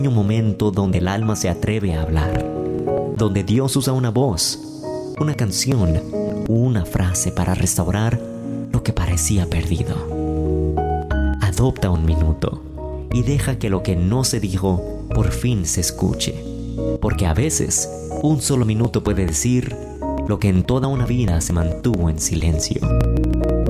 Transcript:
Un momento donde el alma se atreve a hablar, donde Dios usa una voz, una canción, una frase para restaurar lo que parecía perdido. Adopta un minuto y deja que lo que no se dijo por fin se escuche, porque a veces un solo minuto puede decir lo que en toda una vida se mantuvo en silencio.